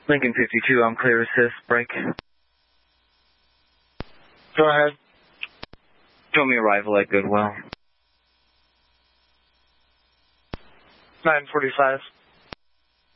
Lincoln 52, I'm clear assist, break. Go ahead. Show me arrival at Goodwill. 9:45.